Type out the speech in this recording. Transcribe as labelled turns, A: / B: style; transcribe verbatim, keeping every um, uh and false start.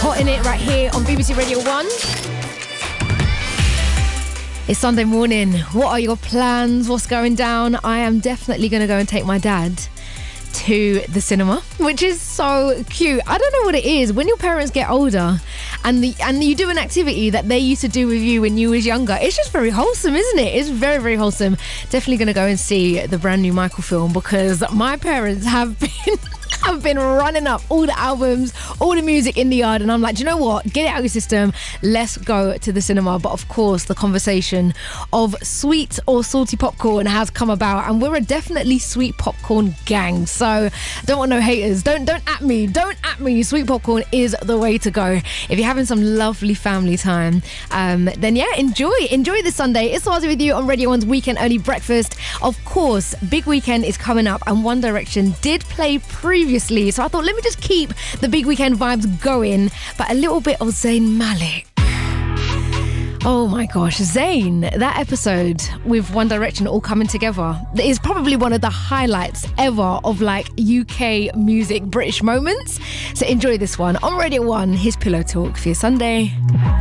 A: Hot in it right here on B B C Radio one. It's Sunday morning. What are your plans? What's going down? I am definitely going to go and take my dad to the cinema, which is so cute. I don't know what it is. When your parents get older and the and you do an activity that they used to do with you when you was younger, it's just very wholesome, isn't it? It's very, very wholesome. Definitely going to go and see the brand new Michael film because my parents have been... I've been running up all the albums, all the music in the yard, and I'm like, do you know what? Get it out of your system. Let's go to the cinema. But of course, the conversation of sweet or salty popcorn has come about, and we're a definitely sweet popcorn gang. So don't want no haters. Don't don't at me. Don't at me. Sweet popcorn is the way to go. If you're having some lovely family time, um, then yeah, enjoy. Enjoy this Sunday. It's Swazi with you on Radio one's Weekend Early Breakfast. Of course, big weekend is coming up, and One Direction did play previously. So I thought, let me just keep the big weekend vibes going, but a little bit of Zayn Malik. Oh my gosh, Zayn, that episode with One Direction all coming together is probably one of the highlights ever of like U K music British moments. So enjoy this one on Radio one, his Pillow Talk for your Sunday.